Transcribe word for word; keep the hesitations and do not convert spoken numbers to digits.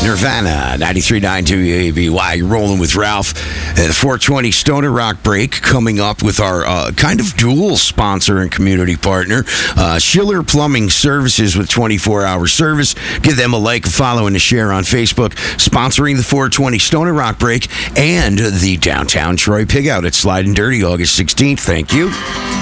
Nirvana, ninety-three point nine W A B Y. You're rolling with Ralph. Uh, the four twenty Stoner Rock break coming up with our uh, kind of dual sponsor and community partner, uh, Schiller Plumbing Services with twenty-four hour service. Give them a like, a follow, and a share on Facebook. Sponsoring the four twenty Stoner Rock break and the Downtown Troy Pig Out at Slide and Dirty August sixteenth. Thank you.